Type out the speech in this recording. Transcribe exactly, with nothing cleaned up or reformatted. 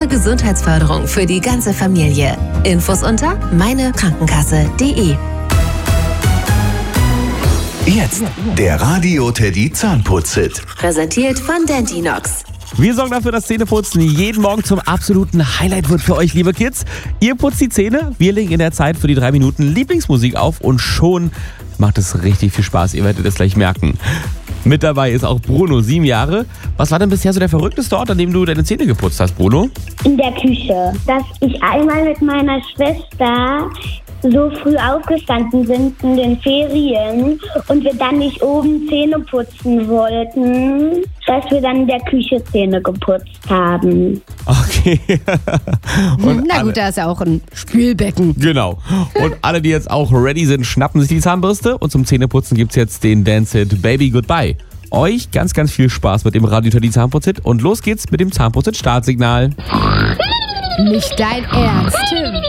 Gesundheitsförderung für die ganze Familie. Infos unter meine Krankenkasse punkt de. Jetzt der Radio Teddy Zahnputz-Hit. Präsentiert von Dentinox. Wir sorgen dafür, dass Zähneputzen jeden Morgen zum absoluten Highlight wird für euch, liebe Kids. Ihr putzt die Zähne, wir legen in der Zeit für die drei Minuten Lieblingsmusik auf und schon macht es richtig viel Spaß. Ihr werdet es gleich merken. Mit dabei ist auch Bruno, sieben Jahre. Was war denn bisher so der verrückteste Ort, an dem du deine Zähne geputzt hast, Bruno? In der Küche. Dass ich einmal mit meiner Schwester so früh aufgestanden sind in den Ferien und wir dann nicht oben Zähne putzen wollten, dass wir dann in der Küche Zähne geputzt haben. Okay. Und Na alle, gut, da ist ja auch ein Spülbecken. Genau. Und alle, die jetzt auch ready sind, schnappen sich die Zahnbürste und zum Zähneputzen gibt es jetzt den Dance-Hit Baby Goodbye. Euch ganz, ganz viel Spaß mit dem Radio Teddy Zahnputz-Hit und los geht's mit dem Zahnputz-Hit Startsignal. Nicht dein Ernst, Tim.